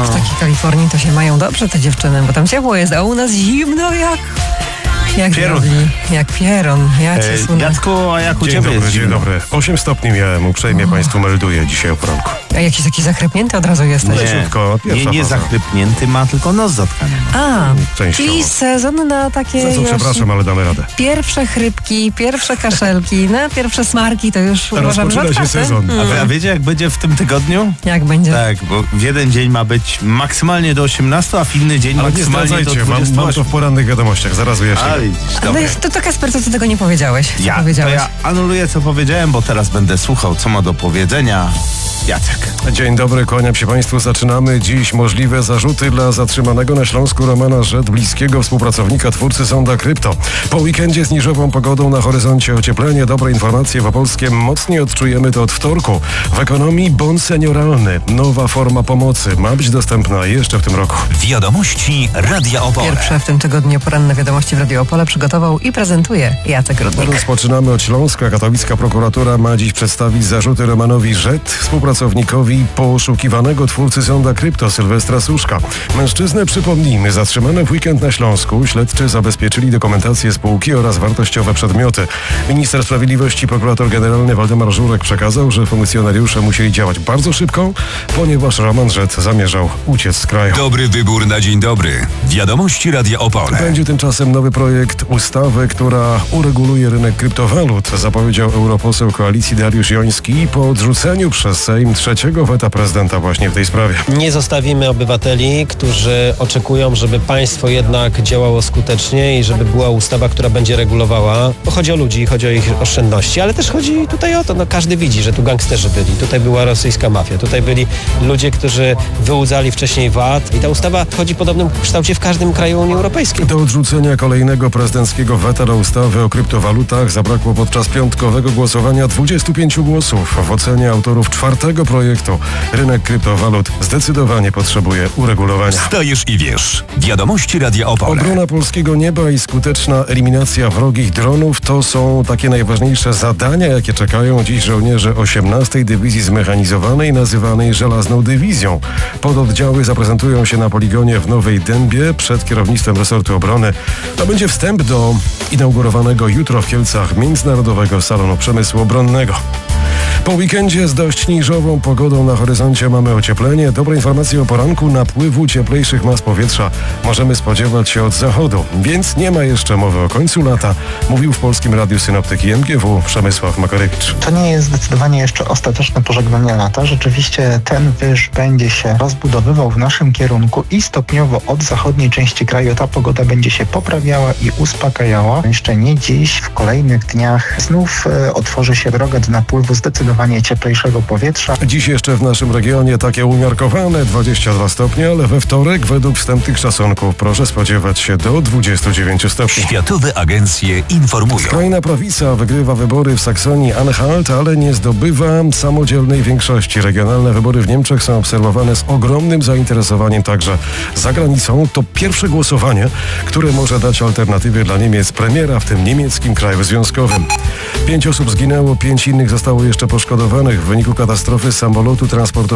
W takiej Kalifornii to się mają dobrze te dziewczyny, bo tam ciepło jest, a u nas zimno jak pierun. Jak pieron. Ja cię sunę. Jacku, a jak u Dzień ciebie dobry, jest dzień zimno? dobry. 8 stopni miałem, uprzejmie Państwu melduję dzisiaj o poranku. A jakiś taki zachrypnięty od razu jesteś. Leciutko, pierwsza nie faza. zachrypnięty, ma tylko nos zatkany. A, Częściowo. czyli sezon na takie Za co już przepraszam, ale damy radę. pierwsze chrypki, pierwsze kaszelki, pierwsze smarki to już uważam, że Rozpoczyna się otwarte. sezon. A wiecie, jak będzie w tym tygodniu? Jak będzie? Tak, bo w jeden dzień ma być maksymalnie do 18, a w inny dzień Ale nie maksymalnie do zdradzajcie, mam 28. to w porannych wiadomościach, zaraz wyjaśnię. A widzisz, Ale dobra. to Kasper, co ty tego nie powiedziałeś? Co To powiedziałeś? ja anuluję, co powiedziałem, bo teraz będę słuchał, co ma do powiedzenia Jacek. Dzień dobry, kłaniam się Państwu. Zaczynamy dziś możliwe zarzuty dla zatrzymanego na Śląsku Romana Rzet, bliskiego współpracownika twórcy Sonda Krypto. Po weekendzie z niżową pogodą na horyzoncie ocieplenie. Dobre informacje w Opolskiem. Mocniej odczujemy to od wtorku. W ekonomii bon senioralny. Nowa forma pomocy ma być dostępna jeszcze w tym roku. Wiadomości Radia Opole. Pierwsze w tym tygodniu poranne wiadomości w Radio Opole przygotował i prezentuje Jacek Rudnik. Rozpoczynamy od Śląska. Katowicka prokuratura ma dziś przedstawić zarzuty Romanowi Rzet, współpracownikowi poszukiwanego twórcy Sonda Krypto Sylwestra Suszka. Mężczyznę, przypomnijmy, zatrzymano w weekend na Śląsku. Śledczy zabezpieczyli dokumentację spółki oraz wartościowe przedmioty. Minister Sprawiedliwości, prokurator generalny Waldemar Żurek przekazał, że funkcjonariusze musieli działać bardzo szybko, ponieważ Roman Rzet zamierzał uciec z kraju. Dobry wybór na dzień dobry. Wiadomości Radia Opole. Będzie tymczasem nowy projekt ustawy, która ureguluje rynek kryptowalut, zapowiedział europoseł koalicji Dariusz Joński po odrzuceniu przez Sejm trzeciego weta prezydenta właśnie w tej sprawie. Nie zostawimy obywateli, którzy oczekują, żeby państwo jednak działało skutecznie i żeby była ustawa, która będzie regulowała. Bo chodzi o ludzi, chodzi o ich oszczędności, ale też chodzi tutaj o to, każdy widzi, że tu gangsterzy byli, tutaj była rosyjska mafia, tutaj byli ludzie, którzy wyłudzali wcześniej VAT i ta ustawa wchodzi w podobnym kształcie w każdym kraju Unii Europejskiej. Do odrzucenia kolejnego prezydenckiego weta do ustawy o kryptowalutach zabrakło podczas piątkowego głosowania 25 głosów. W ocenie autorów czwartego projektu rynek kryptowalut zdecydowanie potrzebuje uregulowania. Stajesz i wiesz. Wiadomości Radia Opole. Obrona polskiego nieba i skuteczna eliminacja wrogich dronów to są takie najważniejsze zadania, jakie czekają dziś żołnierze 18. Dywizji Zmechanizowanej, nazywanej Żelazną Dywizją. Pododdziały zaprezentują się na poligonie w Nowej Dębie przed kierownictwem resortu obrony. To będzie wstęp do inaugurowanego jutro w Kielcach Międzynarodowego Salonu Przemysłu Obronnego. Po weekendzie z dość niżową pogodą na horyzoncie mamy ocieplenie. Dobre informacje o poranku. Napływu cieplejszych mas powietrza możemy spodziewać się od zachodu, więc nie ma jeszcze mowy o końcu lata, mówił w Polskim Radiu synoptyk IMGW Przemysław Makarewicz. To nie jest zdecydowanie jeszcze ostateczne pożegnanie lata. Rzeczywiście ten wyż będzie się rozbudowywał w naszym kierunku i stopniowo od zachodniej części kraju ta pogoda będzie się poprawiała i uspokajała. Jeszcze nie dziś, w kolejnych dniach znów otworzy się droga do napływu zdecydowanie cieplejszego powietrza. Dziś jeszcze w naszym regionie takie umiarkowane 22 stopnie, ale we wtorek według wstępnych szacunków proszę spodziewać się do 29 stopni. Światowe agencje informują. Skrajna prawica wygrywa wybory w Saksonii-Anhalt, ale nie zdobywa samodzielnej większości. Regionalne wybory w Niemczech są obserwowane z ogromnym zainteresowaniem także za granicą. To pierwsze głosowanie, które może dać alternatywę dla Niemiec premiera w tym niemieckim kraju związkowym. 5 osób zginęło, 5 innych zostało jeszcze poszkodowanych w wyniku katastrofy samolotu transportowego